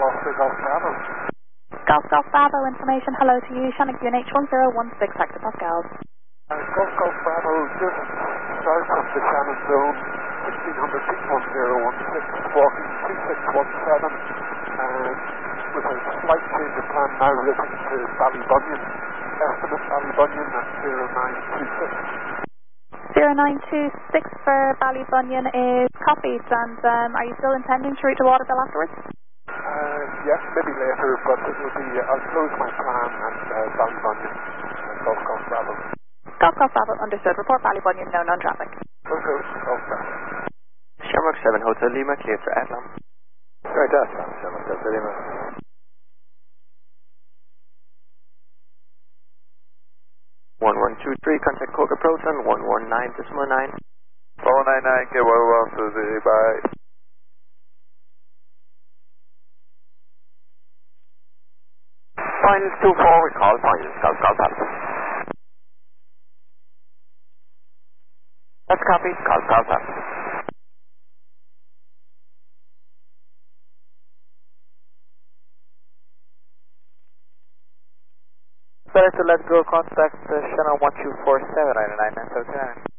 Oscar Golf Bravo. Golf Bravo information, hello to you, Shannon QNH 1016 hectopascals. Golf Bravo, just south of the Shannon Zone, 1600 feet 1016, walking 2617, and with a slight change of plan now looking to Ballybunion. Estimate Ballybunion at 0926. 0926 for Ballybunion is copied, and are you still intending to route to Waterville afterwards? Yes, maybe later, but it will be, I'll close my plan at Ballybunion, Golf Bravo. Golf Bravo, understood. Report Ballybunion, no non-traffic. Golf Bravo. Shamrock 7 Hotel Lima, cleared for Atlam. Right, Atlam, Shamrock Hotel Lima. 1123, contact Coke approach on 119.9. 499, get well, Susie, bye. Finals 24, we call finals, Golf Alpha. That's copied, Golf Alpha. Better to let go, contact Shannon 1247 9979.